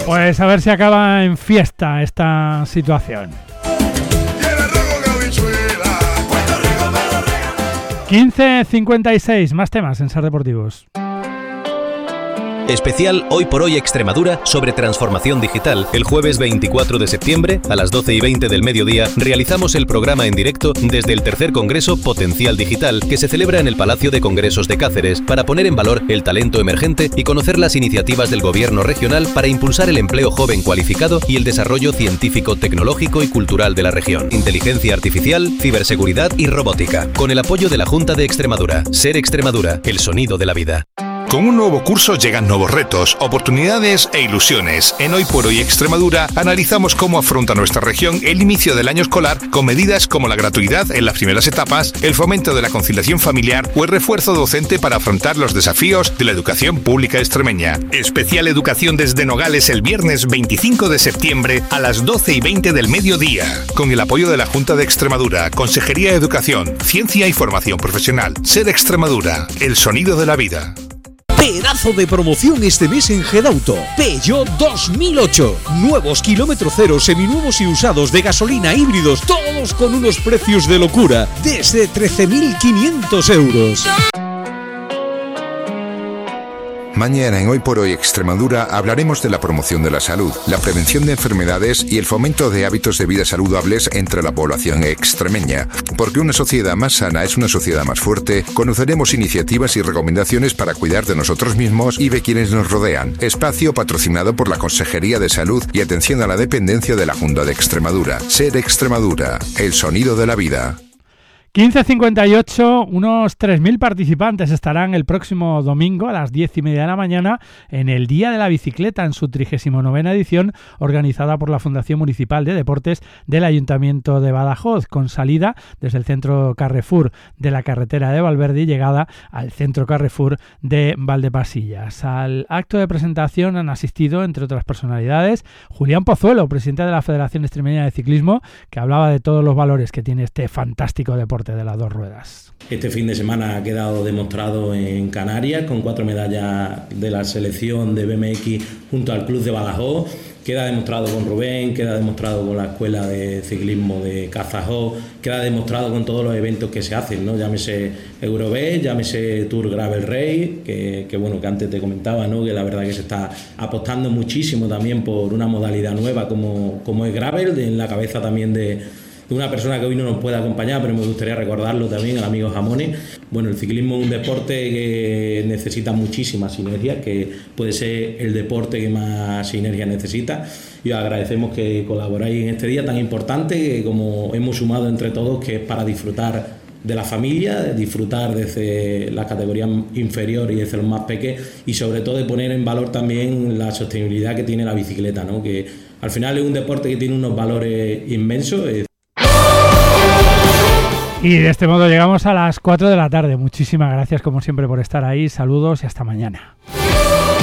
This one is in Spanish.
Pues a ver si acaba en fiesta esta situación. 15:56, más temas en SER Deportivos. Especial Hoy por Hoy Extremadura sobre transformación digital. El jueves 24 de septiembre, a las 12:20 del mediodía, realizamos el programa en directo desde el tercer Congreso Potencial Digital, que se celebra en el Palacio de Congresos de Cáceres, para poner en valor el talento emergente y conocer las iniciativas del Gobierno regional para impulsar el empleo joven cualificado y el desarrollo científico, tecnológico y cultural de la región. Inteligencia artificial, ciberseguridad y robótica. Con el apoyo de la Junta de Extremadura. SER Extremadura, el sonido de la vida. Con un nuevo curso llegan nuevos retos, oportunidades e ilusiones. En Hoy por Hoy Extremadura analizamos cómo afronta nuestra región el inicio del año escolar con medidas como la gratuidad en las primeras etapas, el fomento de la conciliación familiar o el refuerzo docente para afrontar los desafíos de la educación pública extremeña. Especial Educación desde Nogales el viernes 25 de septiembre a las 12:20 del mediodía. Con el apoyo de la Junta de Extremadura, Consejería de Educación, Ciencia y Formación Profesional. SER Extremadura, el sonido de la vida. Pedazo de promoción este mes en Gedauto. Peugeot 2008. Nuevos kilómetro cero, seminuevos y usados de gasolina, híbridos, todos con unos precios de locura, desde 13.500 euros. Mañana en Hoy por Hoy Extremadura hablaremos de la promoción de la salud, la prevención de enfermedades y el fomento de hábitos de vida saludables entre la población extremeña. Porque una sociedad más sana es una sociedad más fuerte, conoceremos iniciativas y recomendaciones para cuidar de nosotros mismos y de quienes nos rodean. Espacio patrocinado por la Consejería de Salud y Atención a la Dependencia de la Junta de Extremadura. SER Extremadura, el sonido de la vida. 15:58, unos 3.000 participantes estarán el próximo domingo a las 10:30 de la mañana en el Día de la Bicicleta, en su 39ª edición, organizada por la Fundación Municipal de Deportes del Ayuntamiento de Badajoz, con salida desde el centro Carrefour de la carretera de Valverde y llegada al centro Carrefour de Valdepasillas. Al acto de presentación han asistido, entre otras personalidades, Julián Pozuelo, presidente de la Federación Extremeña de Ciclismo, que hablaba de todos los valores que tiene este fantástico deporte de las dos ruedas. Este fin de semana ha quedado demostrado en Canarias con 4 medallas de la selección de BMX junto al Club de Badajoz. Queda demostrado con Rubén, queda demostrado con la Escuela de Ciclismo de Cazajó, queda demostrado con todos los eventos que se hacen, ¿no? Llámese Eurobest, llámese Tour Gravel Race, que bueno, que antes te comentaba, ¿no? Que la verdad que se está apostando muchísimo también por una modalidad nueva como es Gravel, en la cabeza también de una persona que hoy no nos puede acompañar, pero me gustaría recordarlo también, el amigo Jamones. Bueno, el ciclismo es un deporte que necesita muchísimas sinergias, que puede ser el deporte que más sinergias necesita, y os agradecemos que colaboráis en este día tan importante, que como hemos sumado entre todos, que es para disfrutar de la familia, de disfrutar desde la categoría inferior y desde los más pequeños, y sobre todo de poner en valor también la sostenibilidad que tiene la bicicleta, ¿no? Que al final es un deporte que tiene unos valores inmensos. Y de este modo llegamos a las 4 de la tarde. Muchísimas gracias como siempre por estar ahí. Saludos y hasta mañana.